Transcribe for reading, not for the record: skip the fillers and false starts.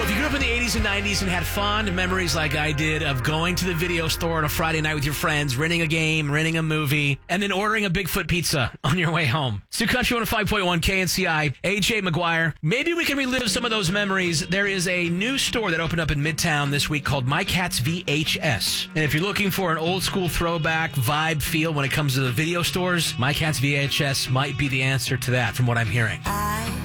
if you grew up in the 80s and 90s and had fond memories like I did of going to the video store on a Friday night with your friends, renting a game, renting a movie, and then ordering a Bigfoot pizza on your way home. Sioux Country 105.1 KNCI, AJ McGuire. Maybe we can relive some of those memories. There is a new store that opened up in Midtown this week called My Cat's VHS. And if you're looking for an old school throwback vibe feel when it comes to the video stores, My Cat's VHS might be the answer to that from what I'm hearing.